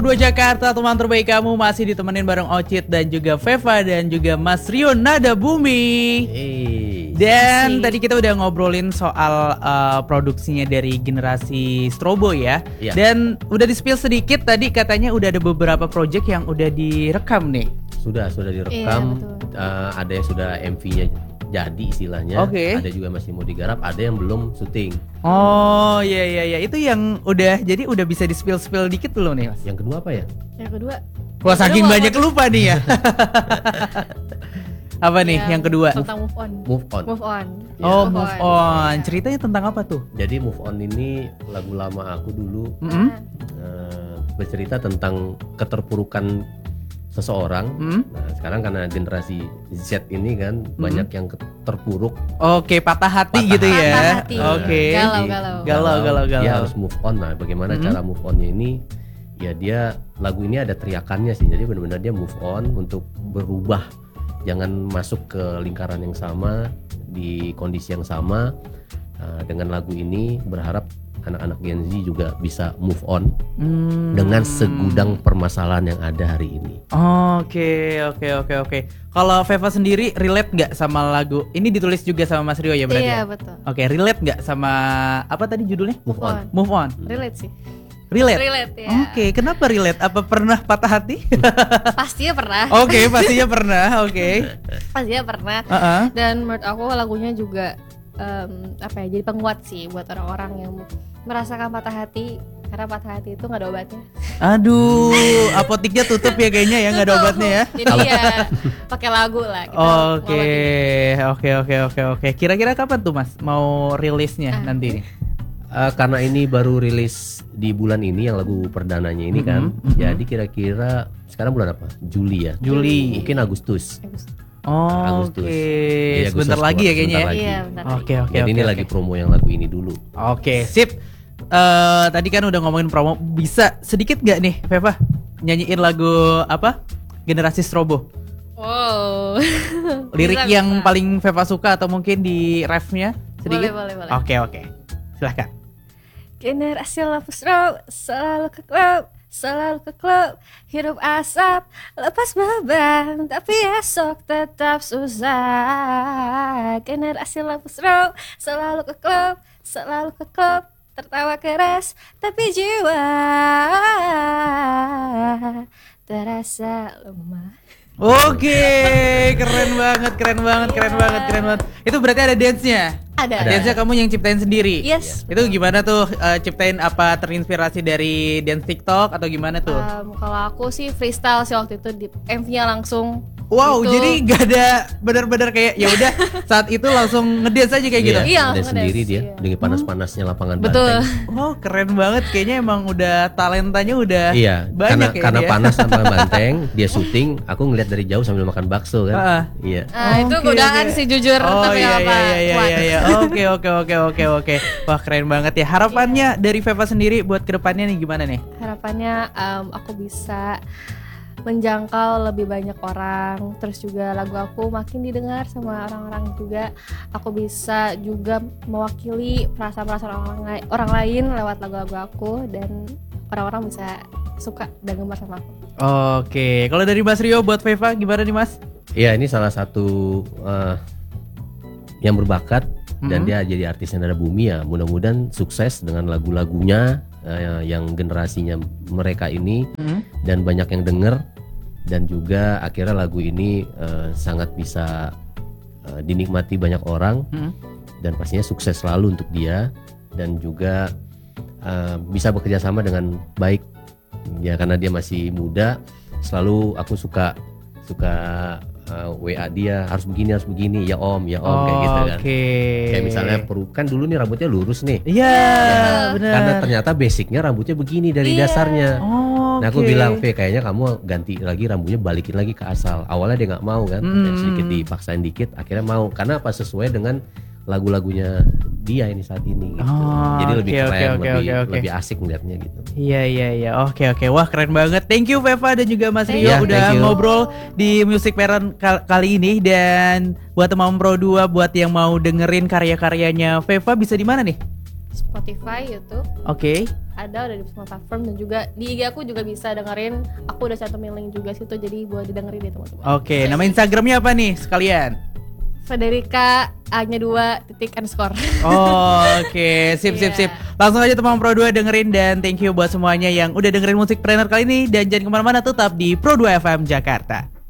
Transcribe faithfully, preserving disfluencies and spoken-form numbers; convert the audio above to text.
Dua Jakarta, teman terbaik kamu masih ditemenin bareng Ocit dan juga Veva dan juga Mas Rio Nada Bumi. Hey. Dan Masih. tadi kita udah ngobrolin soal uh, produksinya dari generasi Strobo ya. Iya. Dan udah di-spill sedikit tadi katanya udah ada beberapa project yang udah direkam nih. Sudah, sudah direkam. Iya, betul. Uh, ada yang sudah M V-nya jadi istilahnya. Oke. Ada juga masih mau digarap, ada yang belum syuting. Oh iya iya iya, itu yang udah jadi udah bisa di-spill-spill dikit belum nih Mas? Yang kedua apa ya? Yang kedua. Wah saking Kedua, banyak apa- lupa nih ya. Apa nih yang kedua? Tentang move on. Move on. Move on. Oh Move move on. on, Iya. ceritanya tentang apa tuh? Jadi Move On ini lagu lama aku dulu, Mm-mm. uh, bercerita tentang keterpurukan seseorang. Mm-mm. Nah, sekarang karena generasi Z ini kan banyak yang ke- terpuruk. Oke, patah hati Patah gitu ya. Patah hati. Oke. Galau, Jadi, galau. Galau, galau, galau. Dia harus move on. Nah, bagaimana Mhm. cara move onnya ini? Ya dia lagu ini ada teriakannya sih. Jadi benar-benar dia move on untuk berubah, jangan masuk ke lingkaran yang sama, di kondisi yang sama. Nah, dengan lagu ini berharap anak-anak Gen Z juga bisa move on Hmm. dengan segudang permasalahan yang ada hari ini. Oke, oke, oke, oke. Kalau Veva sendiri relate nggak sama lagu? Ini ditulis juga sama Mas Rio ya berarti? Iya, ya? betul. Oke, relate nggak sama apa tadi judulnya? Move on. Move on. Relate sih. Relate. Relate ya. Oke, kenapa relate? Apa pernah patah hati? Pastinya pernah. Oke, pastinya pernah. Oke. Pastinya pernah. Uh-uh. Dan menurut aku lagunya juga em, apa ya? Jadi penguat sih buat orang-orang yang merasakan patah hati, karena patah hati itu nggak ada obatnya. Aduh, apotiknya tutup ya kayaknya ya, nggak ada Tutup. obatnya ya. Jadi ya pakai lagu lah. Kita Oke, ngobatinya. oke, oke, oke, oke. Kira-kira kapan tuh Mas mau rilisnya Ah. nanti nih? Uh, karena ini baru rilis di bulan ini yang lagu perdananya ini kan, Mhm, mhm. jadi kira-kira sekarang bulan apa? Juli ya? Juli. Mungkin Agustus. Oh, Agustus. Oke, Iya, sebentar Agustus lagi ya keluar, kayaknya ya. sebentar lagi. Iya, bentar lagi. Oke, oke, Jadi oke. ini oke. lagi promo yang lagu ini dulu. Oke, sip. Eh tadi kan udah ngomongin promo, bisa sedikit gak nih Veva nyanyiin lagu apa? Generasi Strobo. Wow. Lirik Bisa, yang bisa. paling Veva suka atau mungkin di refnya sedikit? Boleh, boleh, boleh. Oke, oke. Silahkan. Generasi lapus row, selalu ke klub, selalu ke klub. Hidup asap, lepas beban, tapi esok tetap susah. Generasi lapus row, selalu ke klub, selalu ke klub. Tertawa keras, tapi jiwa terasa lemah. Oke, keren banget, keren banget, keren Iya. banget, keren banget. Itu berarti ada dance-nya. Ada. Dance-nya kamu yang ciptain sendiri. Yes. Itu gimana tuh eh, ciptain apa terinspirasi dari dance TikTok atau gimana tuh? Um, kalau aku sih freestyle sih waktu itu di M V-nya langsung. Wow, gitu. jadi gak ada benar-benar kayak ya udah saat itu langsung ngedance aja kayak gitu. Iya, dan langsung sendiri ngedance, dia iya. dengan panas-panasnya lapangan Betul. banteng. Oh, keren banget. Kayaknya emang udah talentanya udah Iya, banyak karena ya karena dia. panas sama banteng, dia syuting, aku ngeliat dari jauh sambil makan bakso kan. Ah. Iya. Nah, itu Oke, godaan oke. sih jujur, Oh tapi iya nggak apa iya iya kuat. iya iya. Oke oke oke oke oke. Wah, keren banget ya. Harapannya dari Veva sendiri buat kedepannya nih gimana nih? Harapannya um, aku bisa menjangkau lebih banyak orang, terus juga lagu aku makin didengar sama orang-orang juga. Aku bisa juga mewakili perasaan-perasaan orang, lai- orang lain lewat lagu-lagu aku, dan orang-orang bisa suka dan gemar sama aku. Oke, kalau dari Mas Rio buat Veva gimana nih Mas? Iya, ini salah satu eh, yang berbakat dan Mhm. dia jadi artisnya Nada Bumi ya. Mudah-mudahan sukses dengan lagu-lagunya eh, yang generasinya mereka ini Hmm? dan banyak yang denger, dan juga akhirnya lagu ini eh, sangat bisa eh, dinikmati banyak orang, Hmm? dan pastinya sukses selalu untuk dia, dan juga eh, bisa bekerja sama dengan baik ya, karena dia masih muda. Selalu aku suka suka eh, W A dia, harus begini harus begini ya om ya om kayak gitu kan. Oke. Kayak misalnya perlu kan dulu nih rambutnya lurus nih, Iya, benar. karena ternyata basicnya rambutnya begini dari Iya. dasarnya. Oh, Nah aku oke. bilang, V kayaknya kamu ganti lagi rambutnya, balikin lagi ke asal. Awalnya dia nggak mau kan, Hmm. dan sedikit dipaksain dikit, akhirnya mau. Karena apa, sesuai dengan lagu-lagunya dia ini saat ini gitu. Oh, Jadi lebih oke, oke, keren, oke, lebih, oke, oke. lebih asik ngeliatnya gitu. Iya iya iya. Oke oke. Wah, keren banget. Thank you Veva dan juga Mas Thank Rio you. udah Thank you. ngobrol di Music Parent kal- kali ini. Dan buat teman Pro dua, buat yang mau dengerin karya-karyanya Veva bisa di mana nih? Spotify, YouTube, Oke. ada udah di semua platform, dan juga di I G aku juga bisa dengerin. Aku udah cantumin link juga situ, jadi buat didengerin deh teman-teman. Oke, nama Instagramnya apa nih sekalian? Federica A-nya dua titik underscore. Oh, oke, sip sip Iya. sip. Langsung aja teman Pro dua dengerin, dan thank you buat semuanya yang udah dengerin Musik Trainer kali ini, dan jangan kemana-mana, tetap di Pro dua F M Jakarta.